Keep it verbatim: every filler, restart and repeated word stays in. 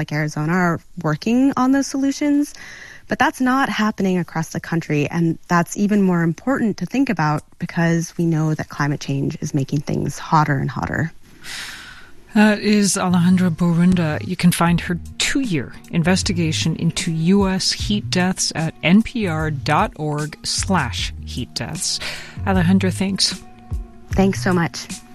like Arizona are working on those solutions. But that's not happening across the country, and that's even more important to think about because we know that climate change is making things hotter and hotter. That is Alejandra Borunda. You can find her two-year investigation into U S heat deaths at npr.org slash heat deaths. Alejandra, thanks. Thanks so much.